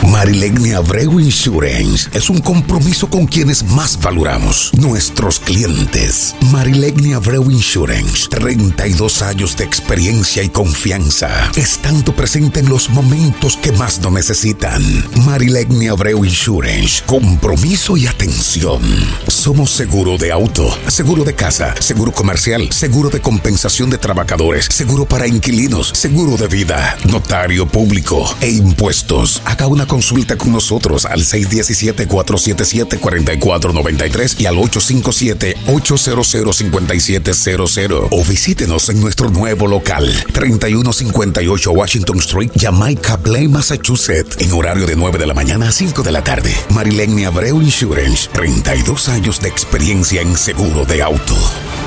Marilegni Abreu Insurance es un compromiso con quienes más valoramos, nuestros clientes. Marilegni Abreu Insurance, 32 años de experiencia y confianza, estando presente en los momentos que más lo necesitan. Marilegni Abreu Insurance, compromiso y atención. Somos seguro de auto, seguro de casa, seguro comercial, seguro de compensación de trabajadores, seguro para inquilinos, seguro de vida, notario público e impuestos. Haga una consulta con nosotros al 617-477-4493 y al 857-800-5700 o visítenos en nuestro nuevo local 3158 Washington Street, Jamaica Plain, Massachusetts, en horario de 9 de la mañana a 5 de la tarde. Marilegni Abreu Insurance, 32 años de experiencia en seguro de auto.